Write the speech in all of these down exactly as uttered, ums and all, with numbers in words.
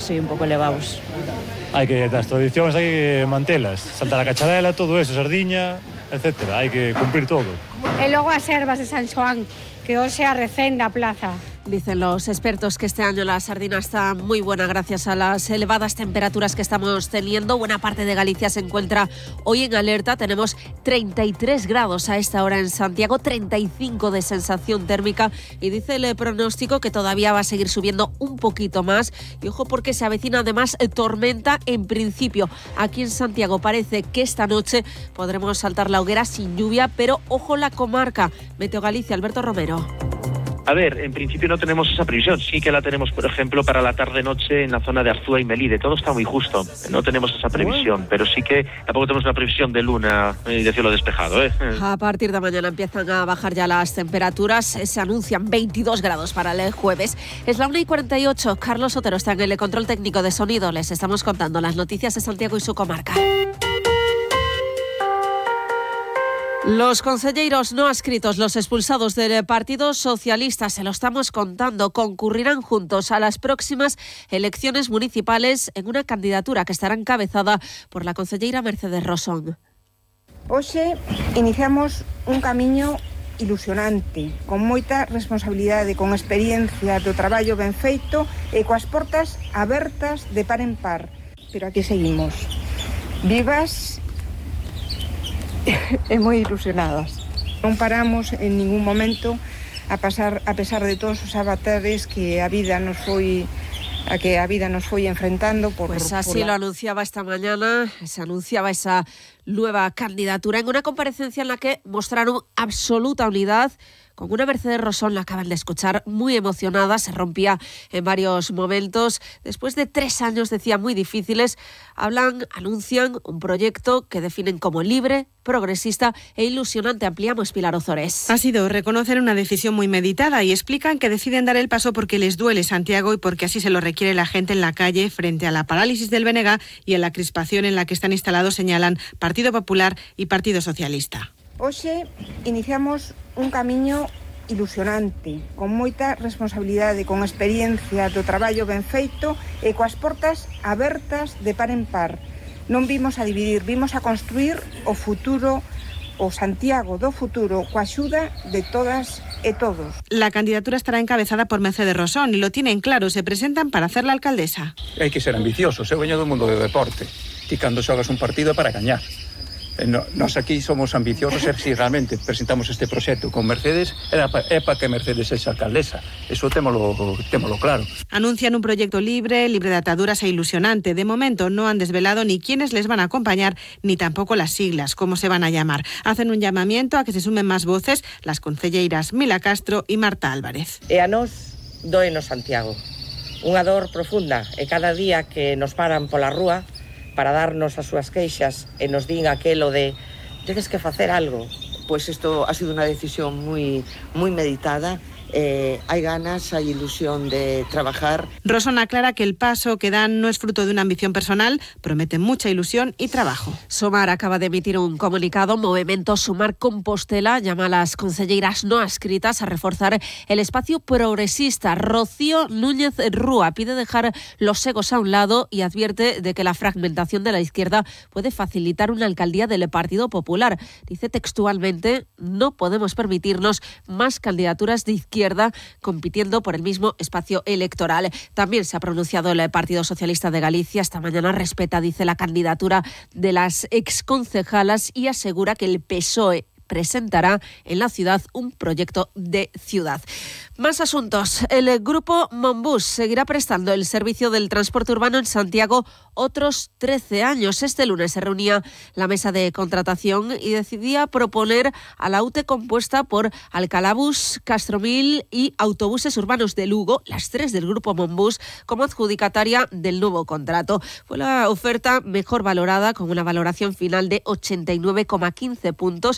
sí, un pouco elevados. Hai que, as tradicións hai que mantelas, saltar a cacharela, todo eso, sardiña, etcétera, hai que cumplir todo. E logo as ervas de San Xoán, que hoxe arrecén da plaza. Dicen los expertos que este año la sardina está muy buena gracias a las elevadas temperaturas que estamos teniendo. Buena parte de Galicia se encuentra hoy en alerta. Tenemos treinta y tres grados a esta hora en Santiago, treinta y cinco de sensación térmica y dice el pronóstico que todavía va a seguir subiendo un poquito más. Y ojo porque se avecina además tormenta en principio. Aquí en Santiago parece que esta noche podremos saltar la hoguera sin lluvia, pero ojo la comarca. Meteo Galicia, Alberto Romero. A ver, en principio no tenemos esa previsión. Sí que la tenemos, por ejemplo, para la tarde-noche en la zona de Arzúa y Melide. Todo está muy justo. No tenemos esa previsión, pero sí que tampoco tenemos una previsión de luna y de cielo despejado, ¿eh? A partir de mañana empiezan a bajar ya las temperaturas. Se anuncian veintidós grados para el jueves. Es la una y cuarenta y ocho. Carlos Otero está en el control técnico de sonido. Les estamos contando las noticias de Santiago y su comarca. Los concelleiros no adscritos, los expulsados del Partido Socialista, se lo estamos contando, concurrirán juntos a las próximas elecciones municipales en una candidatura que estará encabezada por la concelleira Mercedes Rosón. Hoxe iniciamos un camiño ilusionante, con moita responsabilidade, con experiencia do traballo ben feito e coas portas abertas de par en par. Pero aquí seguimos, vivas e moi ilusionadas. Non paramos en ningún momento a pasar a pesar de todos os avatares que a vida nos foi a que a vida nos foi enfrentando por Pues así por la... lo anunciaba esta mañana, se anunciaba esa nueva candidatura en una comparecencia en la que mostraron absoluta unidad. Con una Mercedes Rosón, la acaban de escuchar, muy emocionada, se rompía en varios momentos. Después de tres años, decía, muy difíciles, hablan, anuncian un proyecto que definen como libre, progresista e ilusionante. Ampliamos, Pilar Ozores. Ha sido reconocer una decisión muy meditada y explican que deciden dar el paso porque les duele Santiago y porque así se lo requiere la gente en la calle frente a la parálisis del B N G y a la crispación en la que están instalados, señalan Partido Popular y Partido Socialista. Hoxe iniciamos un camiño ilusionante, con moita responsabilidade, con experiencia do traballo ben feito e coas portas abertas de par en par. Non vimos a dividir, vimos a construir o futuro, o Santiago do futuro, coa axuda de todas e todos. La candidatura estará encabezada por Mercedes Rosón y lo tienen claro, se presentan para hacer la alcaldesa. Hai que ser ambiciosos, eu veño do mundo do deporte, ti cando xogas un partido para gañar. No, nos aquí somos ambiciosos e si realmente presentamos este proxecto con Mercedes era pa, é para que Mercedes sexa alcaldesa, eso témolo, témolo claro. Anuncian un proyecto libre, libre de ataduras e ilusionante. De momento no han desvelado ni quiénes les van a acompañar ni tampoco las siglas, cómo se van a llamar. Hacen un llamamiento a que se sumen más voces, las concelleiras Mila Castro y Marta Álvarez. E a nos doenos Santiago, unha dor profunda e cada día que nos paran pola rúa para darnos as súas queixas e nos din aquelo de tienes que facer algo. Pues esto ha sido una decisión muy, muy meditada. Eh, hay ganas, hay ilusión de trabajar. Rosón aclara que el paso que dan no es fruto de una ambición personal, promete mucha ilusión y trabajo. Sumar acaba de emitir un comunicado. Movimiento Sumar Compostela llama a las concelleiras no adscritas a reforzar el espacio progresista. Rocío Núñez Rúa pide dejar los egos a un lado y advierte de que la fragmentación de la izquierda puede facilitar una alcaldía del Partido Popular. Dice textualmente, no podemos permitirnos más candidaturas de izquierda compitiendo por el mismo espacio electoral. También se ha pronunciado el Partido Socialista de Galicia. Esta mañana respeta, dice, la candidatura de las exconcejalas y asegura que el P S O E presentará en la ciudad un proyecto de ciudad. Más asuntos. El grupo Monbus seguirá prestando el servicio del transporte urbano en Santiago otros trece años. Este lunes se reunía la mesa de contratación y decidía proponer a la U T E compuesta por Alcalabus, Castromil y Autobuses Urbanos de Lugo, las tres del grupo Monbus, como adjudicataria del nuevo contrato. Fue la oferta mejor valorada, con una valoración final de ochenta y nueve coma quince puntos. Se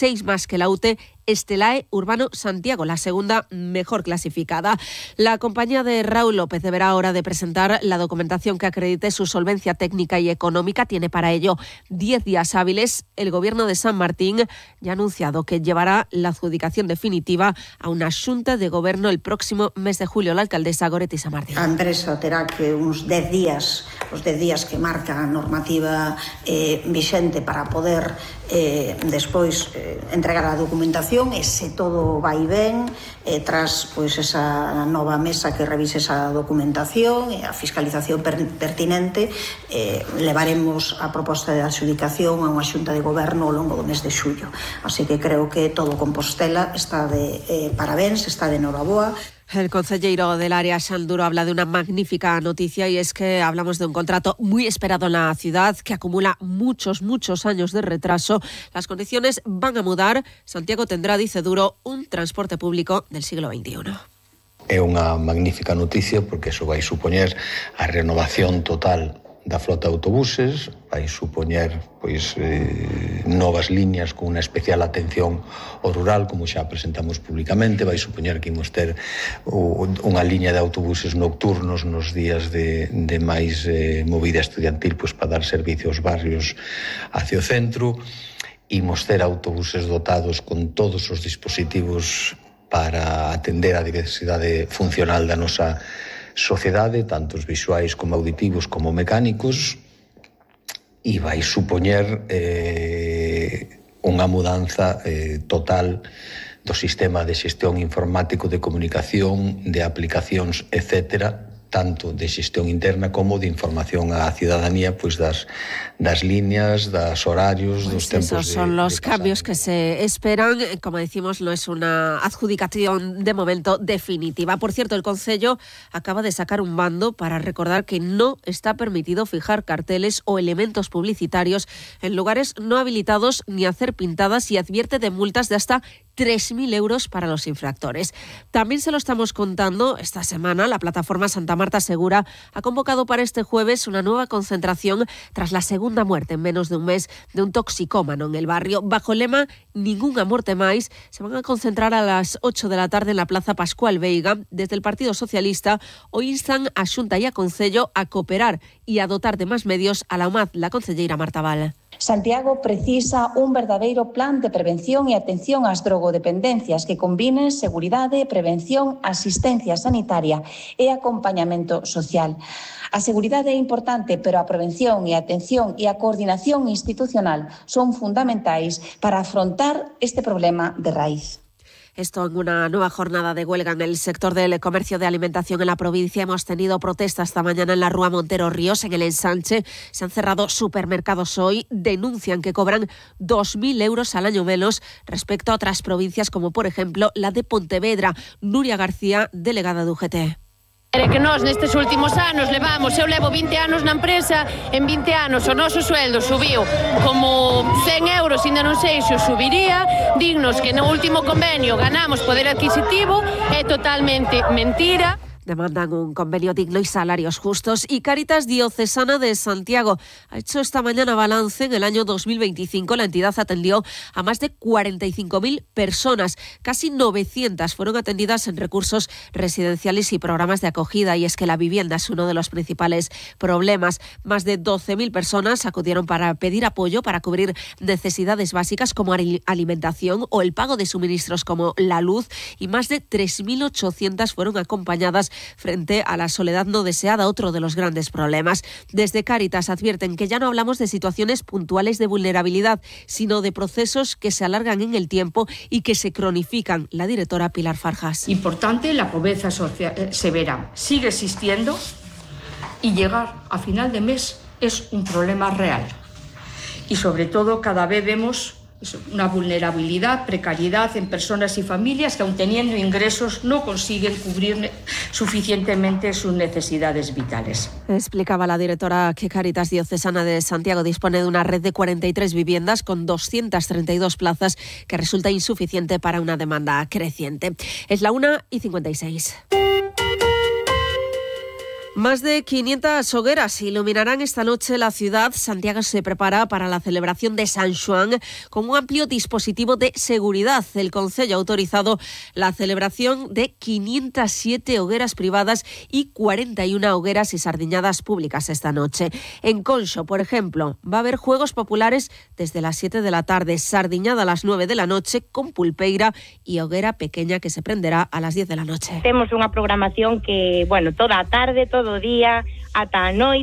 seis más que la U T E, Estelae Urbano Santiago, la segunda mejor clasificada. La compañía de Raúl López deberá ahora de presentar la documentación que acredite su solvencia técnica y económica. Tiene para ello diez días hábiles. El Gobierno de San Martín ya ha anunciado que llevará la adjudicación definitiva a una xunta de Gobierno el próximo mes de julio. La alcaldesa Goretti San Martín. A empresa terá que uns dez días, os dez días que marca a normativa eh, vixente para poder eh, despois eh, entregar a documentación. E se todo vai ben, eh, tras pois, esa nova mesa que revise esa documentación e a fiscalización per pertinente, eh, levaremos a proposta de adxudicación a unha xunta de goberno ao longo do mes de xullo. Así que creo que todo Compostela está de eh, parabéns, está de noraboa. El concelleiro del área, Xan Duro, habla de una magnífica noticia y es que hablamos de un contrato muy esperado en la ciudad que acumula muchos, muchos años de retraso. Las condiciones van a mudar. Santiago tendrá, dice Duro, un transporte público del siglo veintiuno. É unha magnífica noticia porque eso vai supoñer a renovación total da flota de autobuses, vai supoñer pois eh, novas liñas con unha especial atención ao rural, como xa presentamos públicamente, vai supoñer que imos ter o, unha liña de autobuses nocturnos nos días de, de máis eh, movida estudiantil, pois para dar servicio aos barrios hacia o centro. Imos ter autobuses dotados con todos os dispositivos para atender a diversidade funcional da nosa sociedade, tanto os visuais como auditivos como mecánicos, e vai supoñer eh, unha mudanza eh, total do sistema de xestión informático, de comunicación, de aplicacións, etcétera, tanto de xestión interna como de información á ciudadanía, pois das, das líneas, das horarios, pues dos tempos esos de, son los de cambios que se esperan. Como decimos, no es una adjudicación de momento definitiva. Por cierto, el Concello acaba de sacar un bando para recordar que no está permitido fijar carteles o elementos publicitarios en lugares no habilitados ni hacer pintadas, y advierte de multas de hasta tres mil euros para los infractores. También se lo estamos contando esta semana. La plataforma Santa Marta Segura ha convocado para este jueves una nueva concentración tras la segunda muerte en menos de un mes de un toxicómano en el barrio. Bajo el lema Ningunha morte máis, se van a concentrar a las ocho de la tarde en la Plaza Pascual Veiga. Desde el Partido Socialista hoy instan a Xunta y a Concello a cooperar y a dotar de más medios a la U M A D, la concelleira Marta Val. Santiago precisa un verdadeiro plan de prevención e atención ás drogodependencias que combine seguridade, prevención, asistencia sanitaria e acompañamento social. A seguridade é importante, pero a prevención e a atención e a coordinación institucional son fundamentais para afrontar este problema de raíz. Esto en una nueva jornada de huelga en el sector del comercio de alimentación en la provincia. Hemos tenido protestas esta mañana en la Rúa Montero Ríos, en el Ensanche. Se han cerrado supermercados hoy. Denuncian que cobran dos mil euros al año menos respecto a otras provincias, como por ejemplo la de Pontevedra. Nuria García, delegada de U G T. É que nós nestes últimos anos levamos, eu levo vinte anos na empresa, en vinte anos o noso sueldo subiu como cen euros, ainda non sei se o subiría, dignos que no último convenio ganamos poder adquisitivo, é totalmente mentira. Demandan un convenio digno y salarios justos. Y Cáritas Diocesana de Santiago ha hecho esta mañana balance. En el año dos mil veinticinco la entidad atendió a más de cuarenta y cinco mil personas. Casi novecientas fueron atendidas en recursos residenciales y programas de acogida. Y es que la vivienda es uno de los principales problemas. Más de doce mil personas acudieron para pedir apoyo para cubrir necesidades básicas como alimentación o el pago de suministros como la luz. Y más de tres mil ochocientas fueron acompañadas frente a la soledad no deseada, otro de los grandes problemas. Desde Cáritas advierten que ya no hablamos de situaciones puntuales de vulnerabilidad, sino de procesos que se alargan en el tiempo y que se cronifican. La directora Pilar Farjas. Importante, la pobreza social, severa sigue existiendo y llegar a final de mes es un problema real. Y sobre todo cada vez vemos una vulnerabilidad, precariedad en personas y familias que, aun teniendo ingresos, no consiguen cubrir suficientemente sus necesidades vitales. Explicaba la directora que Cáritas Diocesana de Santiago dispone de una red de cuarenta y tres viviendas con doscientas treinta y dos plazas que resulta insuficiente para una demanda creciente. Es la una y cincuenta y seis. Más de quinientas hogueras iluminarán esta noche la ciudad. Santiago se prepara para la celebración de San Xoán con un amplio dispositivo de seguridad. El Concello ha autorizado la celebración de quinientas siete hogueras privadas y cuarenta y una hogueras y sardiñadas públicas esta noche. En Conxo, por ejemplo, va a haber juegos populares desde las siete de la tarde, sardiñada a las nueve de la noche con pulpeira y hoguera pequeña que se prenderá a las diez de la noche. Temos unha programación que, bueno, toda a tarde, todo o día, ata a noite.